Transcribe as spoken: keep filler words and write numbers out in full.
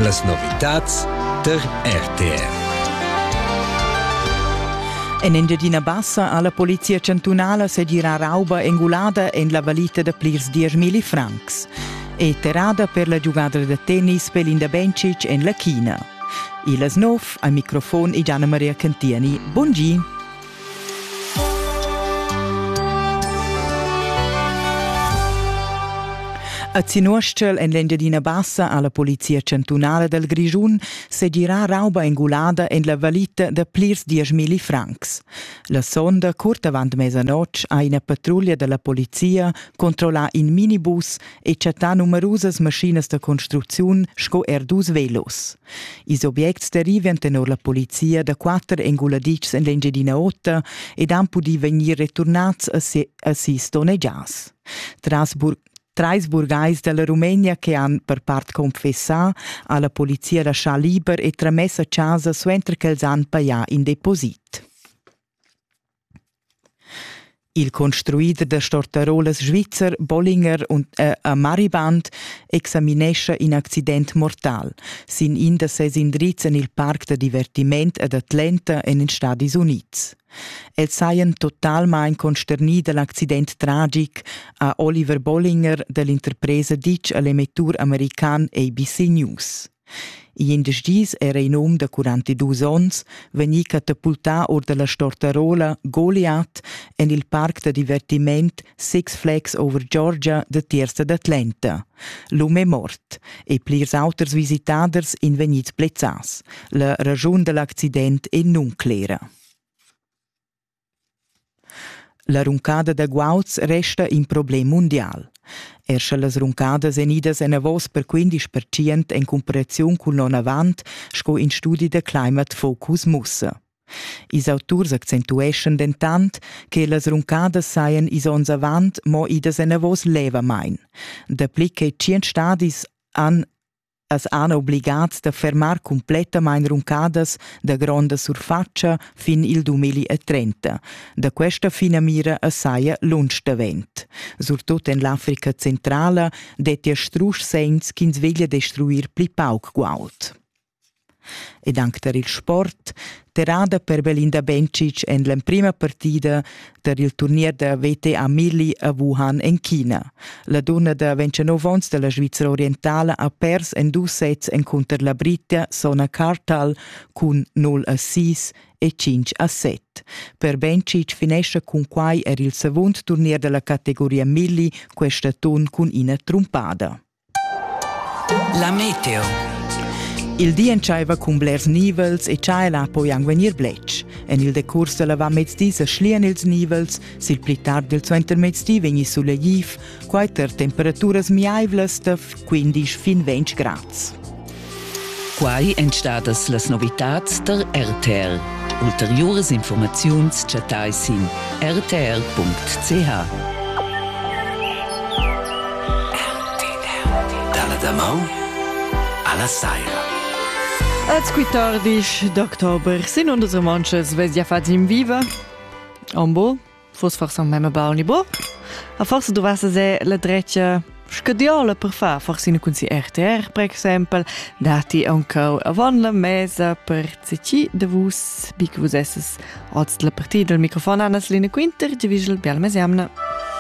Las novitats der R T R. En Engiadina Bassa alla polizia cantunala se gira rauba engulada en la valita de plirs diecimila francs e terada per la giugada de tennis per Linda Bencic en la China. I las nov al microfon e Gianna Maria Cantiani. Buongi! A Zinuoschel en l'Engiadina Bassa alla polizia cantunala del Grischun se gira rauba engulada en la valita de plirs diecimila francs. La sonda, curt avant mesanotg, ha una patruglia della polizia controlla in minibus e chattà numerosas machinas de construziun sco erdus velos. Is objects derivan tenor la polizia da quattro enguladics en l'Engiadina Otta ed han pudi venir retornats a, si, a si stoneggias. Trasburg Trais burgais della Rumenia che han per part confessà alla polizia lascià liber e tramessa a casa suentre che els han pagà in deposit. Il construider der Stortarolas Svizzer, Bollinger und äh, a Mariband examinescha in accident mortal. Sin inda ses indrizz en il parc de divertiment ad Atlanta en in Stadis Units. Els saien totalmein consterni dell'accident tragic a Oliver Bollinger dell'interpresa dic all'emettur american A B C News. I indesdis era in om de quarantadue ons, vegni catapultà or della Stortarola Goliath en il parc de divertiment Six Flags Over Georgia de Tiersta d'Atlanta. L'om è mort e plirs auters visitaders in vegnits plezzas. La ragion dell'accident è non clara. La runcada da Guauz resta un problem mundial. Erscha las runcadas enidas en avos per quindici per cento in comparazione col non avant sco in studi de Climate Focus Mussa. Is auturs accentueschen dentant che las runcadas saien is ons avant mo idas en avos leva main. Da plic che cient stadis an as han obligats da fermar completamain runcadas da gronda surfaccia fin il duemilatrenta. Da questa fina mira a saia lunch da vent. Surtut en l'Africa centrala detia strusch sens ch'ins veglia destruir pli pauc guaut. Ed anche per il sport, terada per Belinda Bencic en la prima partida per il turnier da V T A Mili a Wuhan in China. La donna da ventinove ons della Svizzera orientale ha pers en due sets en contro la Britta Sona Kartal con zero a sei e cinque a sette. Per Bencic finesce con quai er il secondo turnier della categoria Mili, questa ton con una trompada. La meteo. Il dia encaiva con blers nivels e c'è poi anche venir bletch. En il decurs della va mezzdi se schlien ils nivels, sil pli tard del suenter mezzdi vegni sulle giv, quaiter temperaturas miaivlas de quindici fin venti grads. Quai entstadas las novitats der R T R. Ulteriores informaziuns chatais in r t r punct c h. Dalla Damau alla Saira. Als quattordici d'october sin unsere manches ves ja fats in viva. Ombo, fos forse un meme bauni bo. A forse dovesse se la dreccia scadiola per fa, forse in cunsi R T R, per esempio, dati anche avon la mesa per ceci de vus, bic vus esses oz la partida del microfono Anna Selina Quinter, di vigil bial mesiamna.